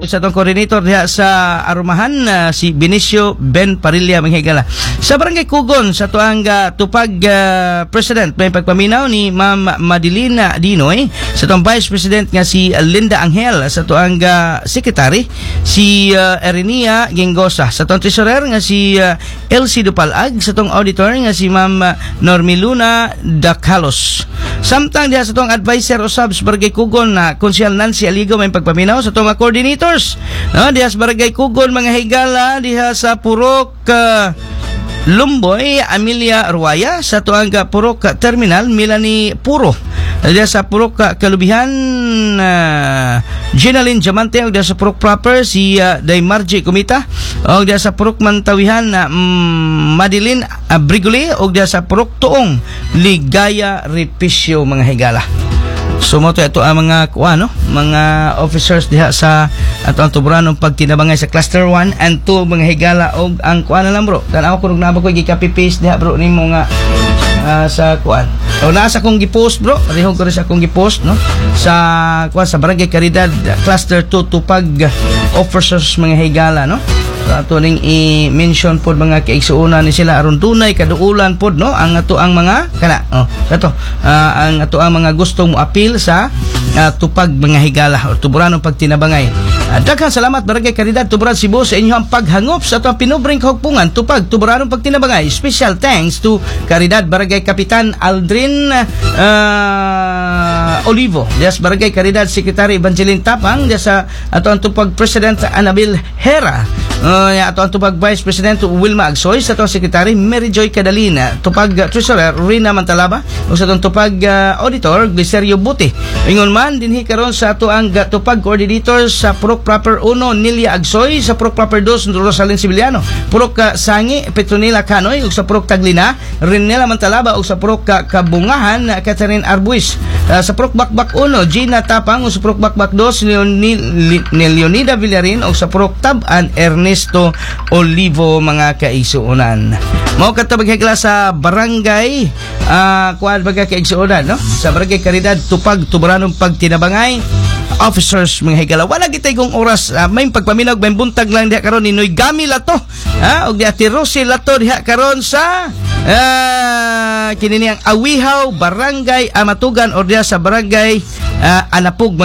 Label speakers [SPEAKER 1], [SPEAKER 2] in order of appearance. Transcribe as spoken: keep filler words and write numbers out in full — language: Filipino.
[SPEAKER 1] sa itong coordinator diha sa Arumahan, uh, si Benicio Ben Parilla manghigala. Sa Barangay Kugon sa tuang uh, tupag uh, President may pagpaminaw ni Ma'am Madeline Dinoy, sa tuang Vice President nga si Linda Angel, sa tuang uh, Secretary si uh, Erenia Gengosa, sa tuang Treasurer nga si uh, Elsie Dupalag, sa tuang Auditor nga si Ma'am uh, Normiluna Dacalos. Samtang diha sa tuang Advisor usab sa Barangay Kugon na uh, Konsyal Nancy Aligo may pagpaminaw sa tuang coordinators no, diha sa Barangay Kugon mga higala diha sa Purok uh, Lumboy Amelia Ruaya, sa tuang uh, Purok uh, Terminal Melanie Puro, diha sa Purok uh, Kalubihan uh, Jenaline Diamante, o diha sa Purok Proper si uh, Daymarji Kumita, o diha sa Purok Mantawihan uh, um, Madeline uh, Brigoli, o diha sa Purok Tuong Ligaya Repisyo mga higala. So mo to ito ang mga kuha no, mga officers diha sa ato ang tuburanong pagtinabangay sa cluster one and two mga higala, og ang kuha na lang bro. Tanaw ko nung nabako gi-copy paste diha bro nimo nga uh, sa kuan. O nasa kong gi-post bro, parehong ko rin sa kong gi-post no sa kuha sa Barangay Caridad cluster two tupag officers mga higala no. So ato ning i-mention pod mga kaigsuonan ni sila aron dunay kaduulan pod no ang ato ang mga kana oh ato uh, ang ato ang mga gustong mo appeal sa uh, tupag mga higala o tuburanong pagtinabangay. Uh, daghang salamat Barangay Caridad Tuburan Cebu sa inyong paghangop sa ato pinubring kahugpungan tupag tuburanong pagtinabangay. Special thanks to Caridad Barangay Kapitan Aldrin uh, Olivo, dias Barangay Caridad Secretary Evangeline Tapang, dias sa ato ang tupag President Anabel Hera, uh, ato ang tupag Vice President Wilma Agsoy, sa ato ang Secretary Mary Joy Cadalina, tupag uh, Treasurer Rina Mantalaba, o sa ato ang tupag uh, Auditor Glicerio Buti. Ingon man dinhi karon sa ato ang uh, tupag Coordinator sa Purok Proper one Nilia Agsoy, sa Purok Proper two Rosalyn Sibiliano, Purok uh, Sangi Petronila Canoy, ug sa Purok Taglina Renela Mantalaba, ug sa Purok uh, Kabungahan uh, Catherine Arbuis, uh, sa Purok Bakbak one Gina Tapang, ug sa Purok Bakbak two ni Leonida Villarin, ug sa Purok Taban Ernesto Olivo mga kaigsuonan. Mao katabag higala sa barangay uh, kuan baga kaigsuonan no, sa Barangay Caridad tupag tuburanong pagtinabangay officers mga higala. Wala gitay kong oras, uh, may pagpaminaw may buntag lang diha karon ni Noy Gami Lato ha, og diha ti Rosie Lato diha karon sa uh, kini niyang Awihaw Barangay Amatugan, or diha sa Barangay uh, Anapug.